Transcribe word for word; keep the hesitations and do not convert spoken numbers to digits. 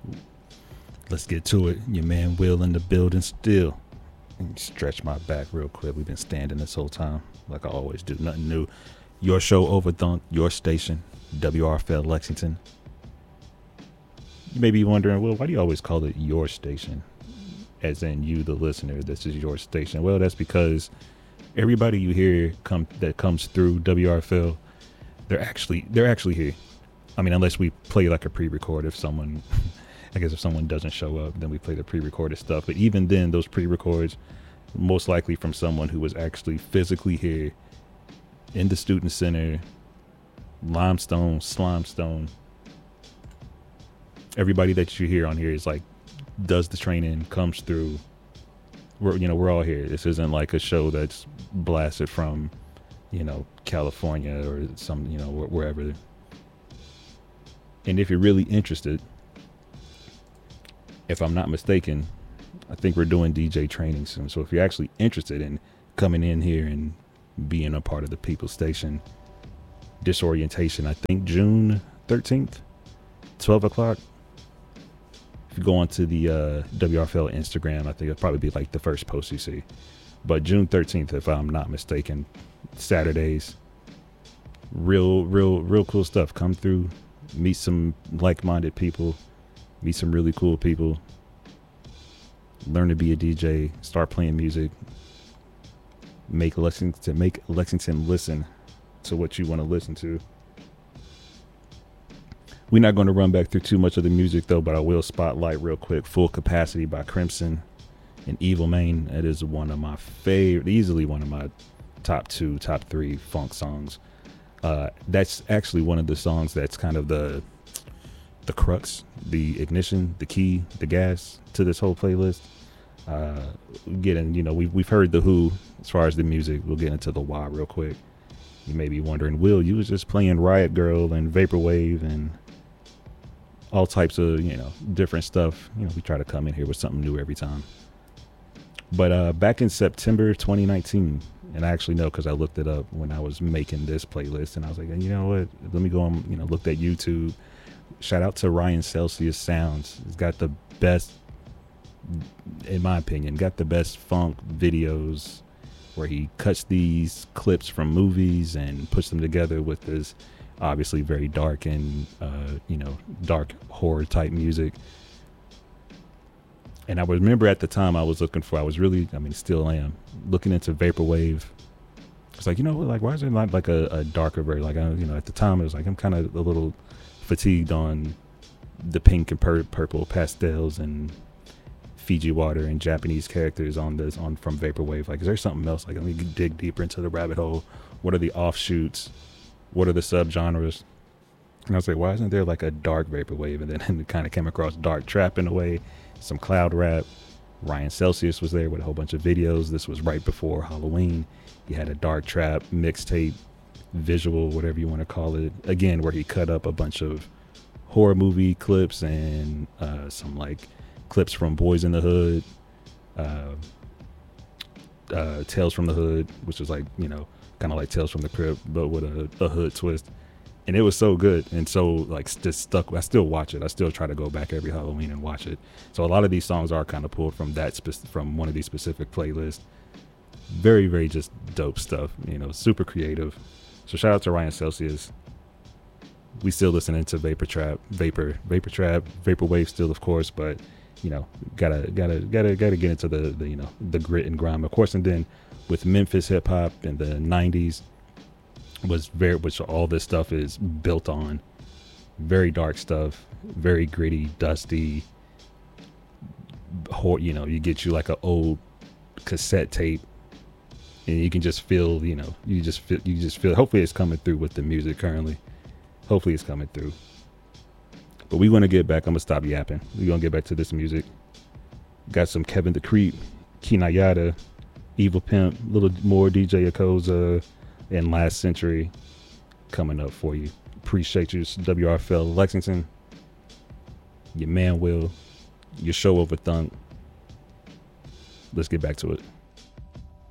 Let's get to it. Your man Will in the building still. Stretch my back real quick. We've been standing this whole time, like I always do. Nothing new. Your show, Overthunk, your station, W R F L Lexington. You may be wondering, well, why do you always call it your station? As in you, the listener, this is your station. Well, that's because everybody you hear come that comes through W R F L, they're actually they're actually here. I mean, unless we play like a pre-record. If someone, I guess if someone doesn't show up, then we play the pre-recorded stuff. But even then, those pre-records, most likely from someone who was actually physically here in the student center, limestone, slimestone. Everybody that you hear on here is like, does the training, comes through. We're, you know, we're all here. This isn't like a show that's blasted from, you know, California or some, you know, wherever. And if you're really interested, if I'm not mistaken, I think we're doing D J training soon. So if you're actually interested in coming in here and being a part of the People Station Disorientation, I think June thirteenth, twelve o'clock. If you go onto the uh, W R F L Instagram, I think it'll probably be like the first post you see. But June thirteenth, if I'm not mistaken, Saturdays, real, real, real cool stuff. Come through, meet some like-minded people, meet some really cool people, learn to be a D J, start playing music, make Lexington, make Lexington listen to what you want to listen to. We're not going to run back through too much of the music though, but I will spotlight real quick Full Capacity by Crimson and Evil Main. That is one of my favorite, easily one of my top two, top three funk songs. Uh, that's actually one of the songs that's kind of the the crux, the ignition, the key, the gas to this whole playlist. Uh, getting, you know, we've, we've heard the who as far as the music. We'll get into the why real quick. You may be wondering, Will, you was just playing Riot Girl and Vaporwave and all types of, you know, different stuff. You know, we try to come in here with something new every time. But uh, back in September twenty nineteen, and I actually know because I looked it up when I was making this playlist, and I was like, you know what, let me go on, you know, looked at YouTube. Shout out to Ryan Celsius Sounds. He's got the best, in my opinion, got the best funk videos where he cuts these clips from movies and puts them together with this obviously very dark and, uh, you know, dark horror type music. And I remember at the time I was looking for, I was really, I mean, still am, looking into Vaporwave. It's like, you know, like, why is there not like a, a darker version? Like, I, you know, at the time it was like, I'm kind of a little fatigued on the pink and pur- purple pastels and Fiji water and Japanese characters on this, on from Vaporwave. Like, is there something else? Like, let me dig deeper into the rabbit hole. What are the offshoots? What are the subgenres? And I was like, why isn't there like a dark Vaporwave? And then it kind of came across dark trap in a way, some cloud rap. Ryan Celsius was there with a whole bunch of videos. This was right before Halloween. He had a dark trap mixtape, visual, whatever you want to call it. Again, where he cut up a bunch of horror movie clips and uh, some like clips from Boys in the Hood, uh, uh, Tales from the Hood, which was like, you know, kind of like Tales from the Crypt, but with a, a hood twist. And it was so good and so like just stuck. I still watch it. I still try to go back every Halloween and watch it. So a lot of these songs are kind of pulled from that spe- from one of these specific playlists. Very, very just dope stuff. You know, super creative. So shout out to Ryan Celsius. We still listening to Vapor Trap, Vapor, Vapor Trap, Vaporwave still, of course, but you know, gotta, gotta, gotta, gotta get into the, the, you know, the grit and grime, of course. And then with Memphis hip hop in the nineties was very, which all this stuff is built on. Very dark stuff, very gritty, dusty. You know, you get you like an old cassette tape, and you can just feel, you know, you just feel, you just feel. Hopefully, it's coming through with the music currently. Hopefully, it's coming through. But we want to get back. I'm gonna stop yapping. We're gonna get back to this music. Got some Kevin the Creep, Kinayata, Evil Pimp, a little more D J Akoza, and Last Century coming up for you. Appreciate you, W R F L Lexington. Your man Will, your show Overthunk. Let's get back to it.